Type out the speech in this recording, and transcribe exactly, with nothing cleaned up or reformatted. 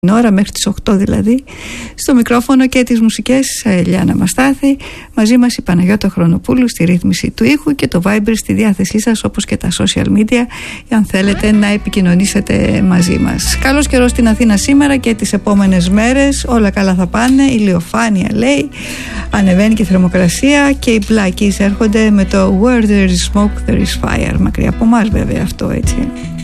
την ώρα μέχρι τις οκτώ δηλαδή. Στο μικρόφωνο και τις μουσικές Ελιάνα Μαστάθη. Μαζί μας η Παναγιώτα Χρονοπούλου στη ρύθμιση του ήχου και το Viber στη διάθεσή σας, όπως και τα social media, αν θέλετε να επικοινωνήσετε μαζί μας. Καλός καιρός στην Αθήνα σήμερα και τις επόμενες μέρες. Όλα καλά θα πάνε. Ηλιοφάνεια λέει. Ανεβαίνει και η θερμοκρασία και οι Black Keys έρχονται με το Where there is smoke there is fire. Μακριά από εμάς βέβαια αυτό, έτσι.